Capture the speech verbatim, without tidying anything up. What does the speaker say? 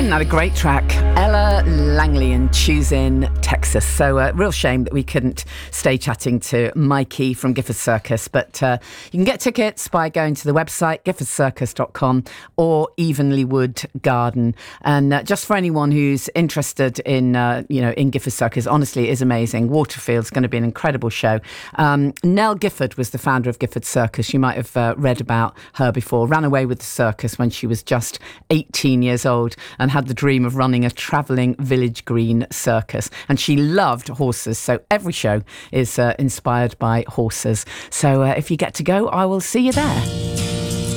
Isn't that a great track? Ella Langley and Choosing Texas. So uh, real shame that we couldn't stay chatting to Mikey from Gifford Circus, but uh, you can get tickets by going to the website gifford circus dot com or Evenly Wood Garden. And uh, just for anyone who's interested in uh, you know in Gifford Circus, honestly, it is amazing. Waterfield's going to be an incredible show. Um, Nell Gifford was the founder of Gifford Circus. You might have uh, read about her before. Ran away with the circus when she was just eighteen years old and had the dream of running a travelling village green circus. And she loved horses, so every show is uh, inspired by horses. So uh, if you get to go, I will see you there.